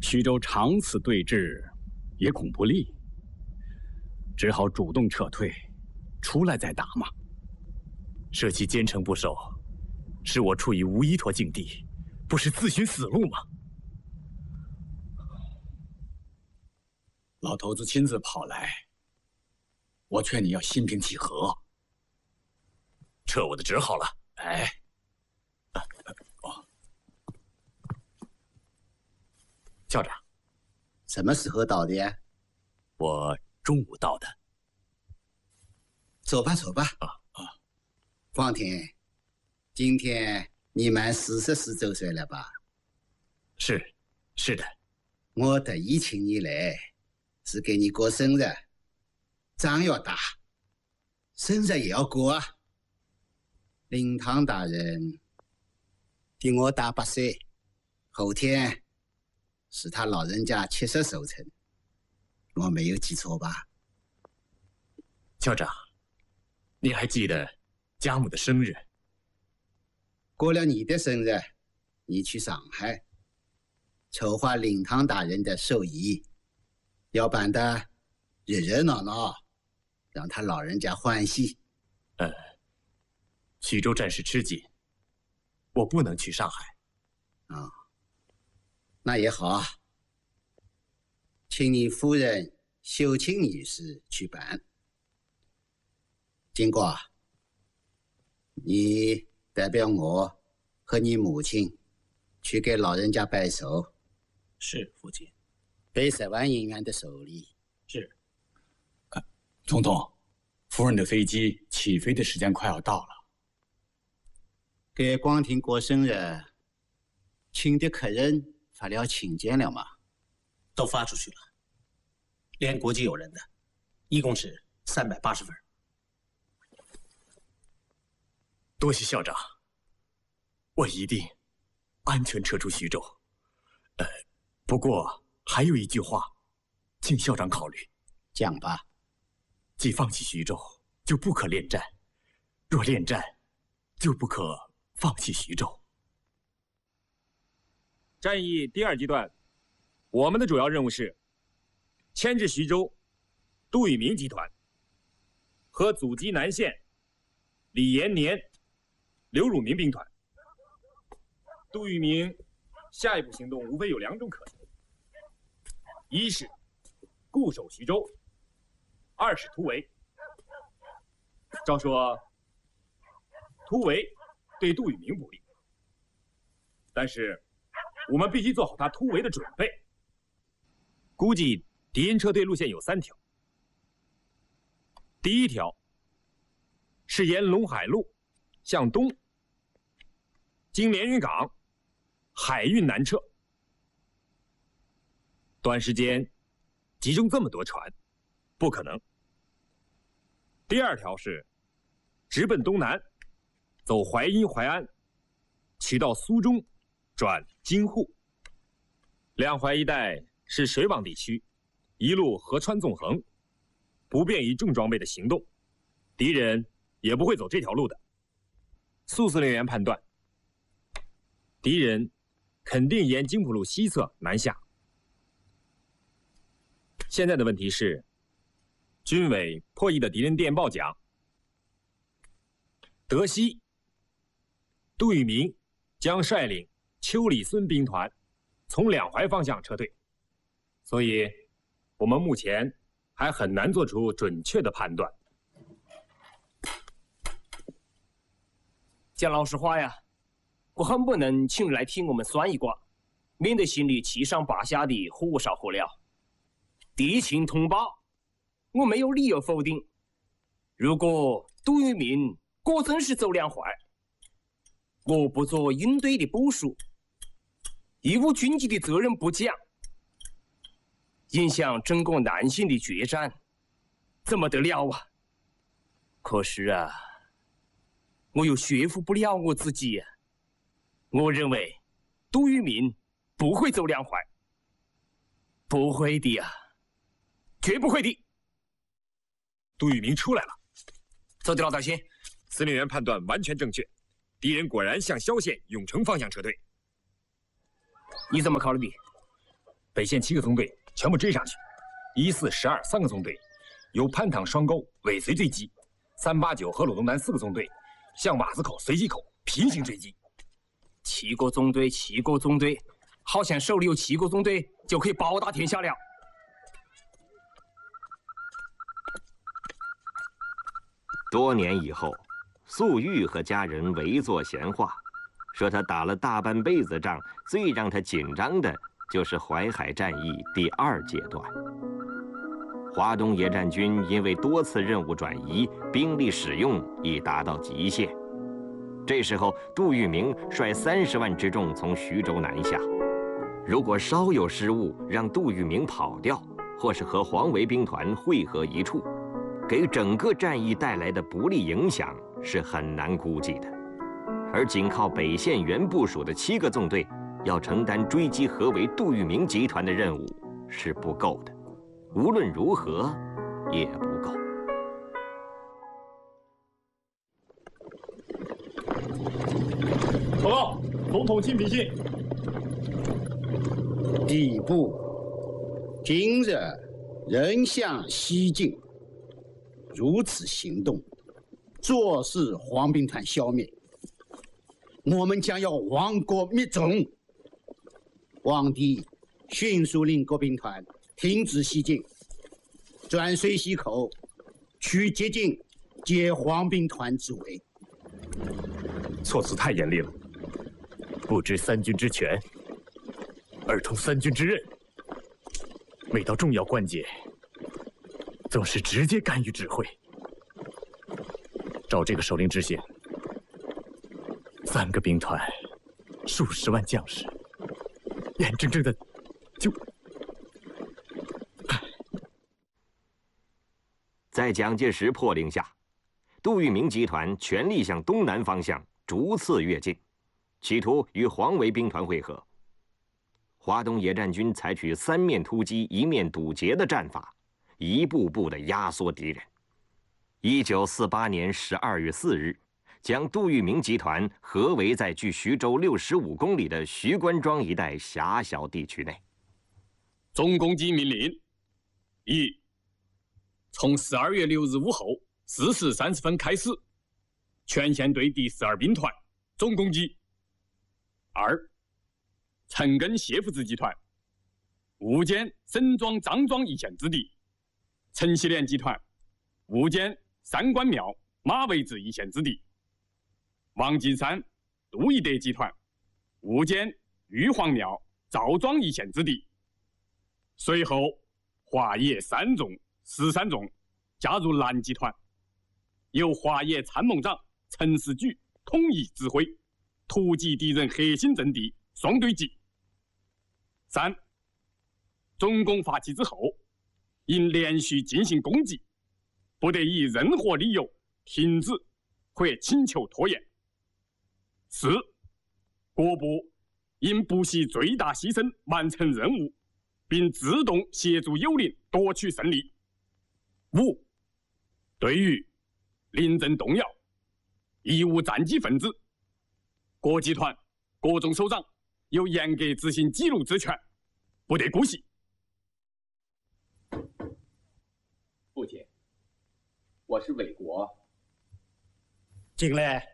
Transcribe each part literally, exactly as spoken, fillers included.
徐州长此对峙，也恐不利，只好主动撤退，出来再打嘛。 舍弃坚城不守，使我处于无依托境地，不是自寻死路吗？ 老头子亲自跑来，我劝你要心平气和。 撤我的职好了。 哎， 哦，校长， 什么时候到的呀？ 我中午到的。 走吧，走吧。 啊啊， 光庭，今天你满四十四周岁了吧？ 是，是的。 我特意请你来，是给你过生日。仗要打，生日也要过啊。灵堂大人比我大八岁，后天是他老人家七十寿辰，我没有记错吧？ 校长，你还记得家母的生日？ 过了你的生日，你去上海筹划灵堂大人的寿仪，要办得热热闹闹，让他老人家欢喜。 呃，徐州战事吃紧，我不能去上海。 啊、哦，那也好，请你夫人秀清女士去办。经过，你代表我和你母亲去给老人家拜寿。 是，父亲。 备十万银元的寿礼。 是。 呃，总统，夫人的飞机起飞的时间快要到了。 给光庭过生日，请的客人发了请柬了吗？ 都发出去了，连国际友人的，一共是三百八十份。 多谢校长，我一定安全撤出徐州。呃，不过还有一句话，请校长考虑。 讲吧。 既放弃徐州，就不可恋战；若恋战，就不可放弃徐州。 战役第二阶段，我们的主要任务是牵制徐州杜聿明集团和阻击南线李延年、刘汝明兵团。杜聿明下一步行动无非有两种可能：一是固守徐州，二是突围。照说，突围对杜聿明不利，但是我们必须做好他突围的准备。估计敌人撤退路线有三条。第一条是沿陇海路向东，经连云港，海运南撤。短时间集中这么多船，不可能。第二条是直奔东南，走淮阴、淮安，取到苏中，转京沪。两淮一带是水网地区，一路河川纵横，不便于重装备的行动，敌人也不会走这条路的。苏司令员判断，敌人肯定沿津浦路西侧南下。现在的问题是，军委破译的敌人电报讲，德西杜聿明将率领邱李孙兵团从两淮方向撤退，所以我们目前还很难做出准确的判断。 讲老实话呀，我恨不能请你来听我们算一卦，免得心里七上八下的火烧火燎。敌情通报，我没有理由否定。如果杜聿明果真是走两淮，我不做应对的部署，义务军纪的责任不讲，影响整个南线的决战，怎么得了啊？可是啊，我又说服不了我自己呀、啊。我认为杜聿明不会走两淮，不会的呀、啊，绝不会的。 杜聿明出来了， 走的老大先， 司令员判断完全正确，敌人果然向萧县、永城方向撤退。 你怎么考虑的？ 北线七个纵队全部追上去，一四十二三个纵队由潘塘双沟尾随追击，三八九和鲁东南四个纵队向瓦子口、随机口平行追击。 七个纵队，七个纵队，好像手里有七个纵队就可以包打天下了。 多年以后，粟裕和家人围坐闲话，说他打了大半辈子仗，最让他紧张的就是淮海战役第二阶段。华东野战军因为多次任务转移，兵力使用已达到极限。这时候，杜聿明率三十万之众从徐州南下。如果稍有失误，让杜聿明跑掉，或是和黄维兵团汇合一处，给整个战役带来的不利影响是很难估计的。而仅靠北线原部署的七个纵队，要承担追击合围杜聿明集团的任务是不够的。无论如何，也不够。 报告，总统亲笔信。 第部今日仍向西进，如此行动，坐视黄兵团消灭，我们将要亡国灭种。皇帝迅速令各兵团停止西进，转水西口，取接近解黄兵团之围。 措辞太严厉了，不知三军之权，而通三军之任。每到重要关节，总是直接干预指挥。照这个手令执行，三个兵团，数十万将士，眼睁睁的就…… 在蒋介石迫令下，杜聿明集团全力向东南方向逐次跃进，企图与黄维兵团会合。华东野战军采取三面突击、一面堵截的战法，一步步地压缩敌人。一九四八年十二月四日，将杜聿明集团合围在距徐州六十五公里的徐关庄一带狭小地区内。 总攻击命令：一、从十二月六日午后四时三十分开始，全线对第十二兵团总攻击。二、陈赓谢福子集团误歼沈庄、张庄一线之敌；陈锡联集团误歼三官庙、马围子一线之敌；王金山、杜义德集团误歼玉皇庙、赵庄一线之敌。随后，华野三纵、十三纵加入蓝集团，由华野参谋长陈士举统一指挥，突击敌人核心阵地，双对击。三、总攻发起之后，因连续进行攻击，不得以任何理由停止或请求拖延。四、各部因不惜最大牺牲完成任务，并自动协助友邻夺取胜利。五、对于临阵动摇、贻误战机分子，各集团、各纵首长有严格执行记录之权，不得姑息。 父亲，我是韦国。 进来。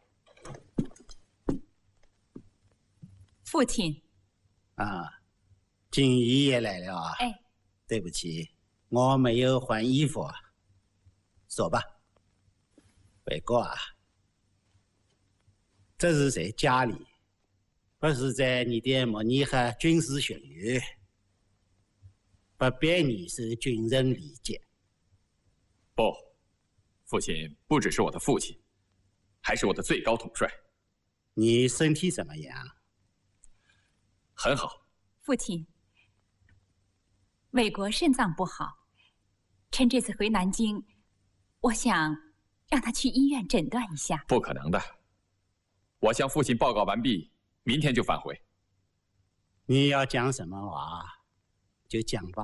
父亲。 啊，锦衣也来了啊。 哎， 对不起，我没有换衣服啊。说吧，韦国啊，这是在家里，不是在你的模拟和军事训练，不便你是军人理解。 不，父亲不只是我的父亲，还是我的最高统帅。 你身体怎么样？ 很好。 父亲，韦国肾脏不好，趁这次回南京，我想让他去医院诊断一下。 不可能的，我向父亲报告完毕，明天就返回。 你要讲什么话，就讲吧。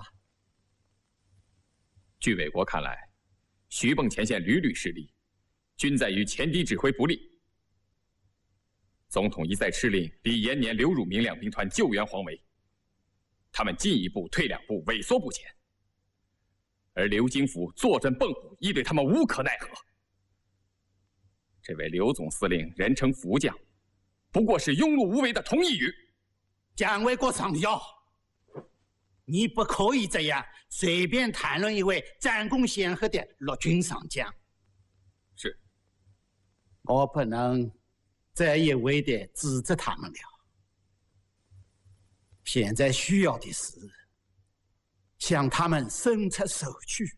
据韦国看来，徐蚌前线屡屡失利，均在于前敌指挥不力。总统一再敕令李延年、刘汝明两兵团救援黄维， 他们进一步退两步，萎缩不前。而刘金甫坐镇蚌埠，亦对他们无可奈何。这位刘总司令人称福将，不过是庸碌无为的同义语。 蒋纬国上校，你不可以这样随便谈论一位战功显赫的陆军上将。 是， 我不能再一味地指责他们了。现在需要的是向他们伸出手去。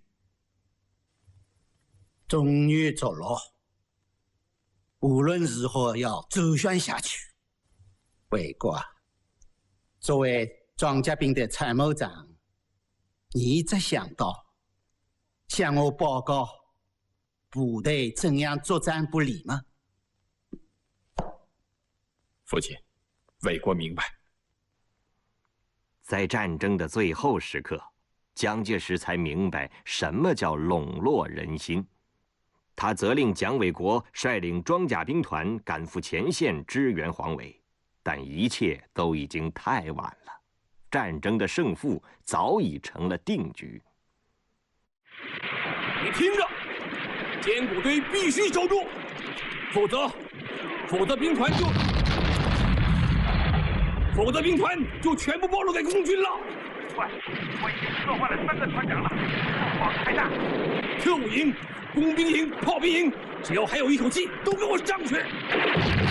终于着落，无论如何要周旋下去。卫国，作为装甲兵的参谋长，你只想到向我报告部队怎样作战不利吗？ 父亲，卫国明白。 在战争的最后时刻，蒋介石才明白什么叫笼络人心。他责令蒋纬国率领装甲兵团赶赴前线支援黄伟，但一切都已经太晚了，战争的胜负早已成了定局。 你听着，坚固堆必须守住，否则，否则兵团就。否则兵团就全部暴露给共军了。 喂，我已经策划了三个团长了，不妨开战。 特务营、工兵营、炮兵营，只要还有一口气，都给我上去！